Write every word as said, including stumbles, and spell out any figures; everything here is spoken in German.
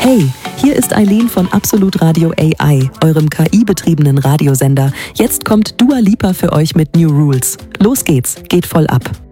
Hey, hier ist Eileen von Absolut Radio A I, eurem K I-betriebenen Radiosender. Jetzt kommt Dua Lipa für euch mit New Rules. Los geht's, geht voll ab.